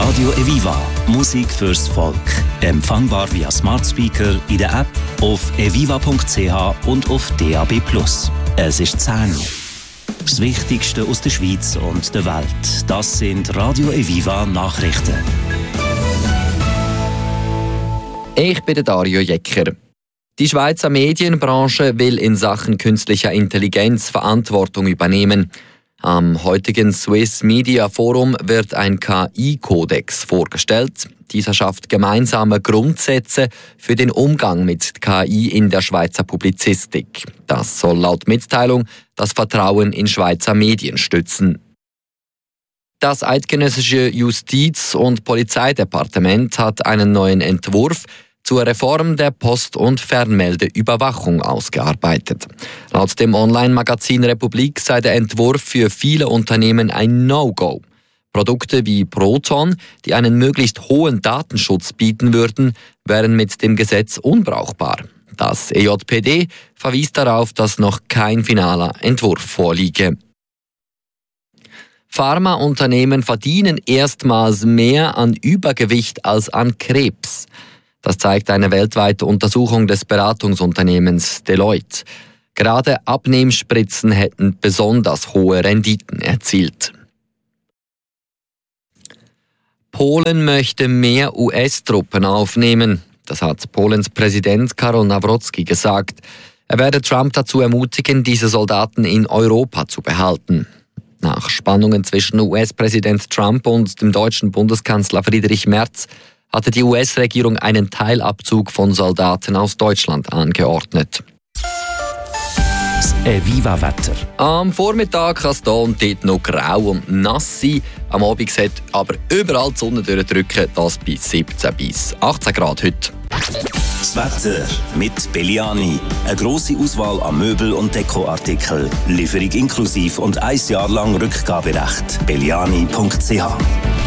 Radio Eviva. Musik fürs Volk. Empfangbar via Smart Speaker, in der App, auf eviva.ch und auf DAB+. Es ist 10 Uhr. Das Wichtigste aus der Schweiz und der Welt. Das sind Radio Eviva Nachrichten. Ich bin Dario Jecker. Die Schweizer Medienbranche will in Sachen künstlicher Intelligenz Verantwortung übernehmen. Am heutigen Swiss Media Forum wird ein KI-Kodex vorgestellt. Dieser schafft gemeinsame Grundsätze für den Umgang mit KI in der Schweizer Publizistik. Das soll laut Mitteilung das Vertrauen in Schweizer Medien stützen. Das eidgenössische Justiz- und Polizeidepartement hat einen neuen Entwurf zur Reform der Post- und Fernmeldeüberwachung ausgearbeitet. Laut dem Online-Magazin Republik sei der Entwurf für viele Unternehmen ein No-Go. Produkte wie Proton, die einen möglichst hohen Datenschutz bieten würden, wären mit dem Gesetz unbrauchbar. Das EJPD verwies darauf, dass noch kein finaler Entwurf vorliege. Pharmaunternehmen verdienen erstmals mehr an Übergewicht als an Krebs. Das zeigt eine weltweite Untersuchung des Beratungsunternehmens Deloitte. Gerade Abnehmspritzen hätten besonders hohe Renditen erzielt. Polen möchte mehr US-Truppen aufnehmen. Das hat Polens Präsident Karol Nawrocki gesagt. Er werde Trump dazu ermutigen, diese Soldaten in Europa zu behalten. Nach Spannungen zwischen US-Präsident Trump und dem deutschen Bundeskanzler Friedrich Merz hatte die US-Regierung einen Teilabzug von Soldaten aus Deutschland angeordnet. Das Eviva-Wetter. Am Vormittag kann es hier und dort noch grau und nass sein. Am Abend sollte aber überall die Sonne durchdrücken, das bei 17 bis 18 Grad heute. Das Wetter mit Belliani. Eine grosse Auswahl an Möbel- und Dekoartikeln. Lieferung inklusiv und 1 Jahr lang Rückgaberecht. Belliani.ch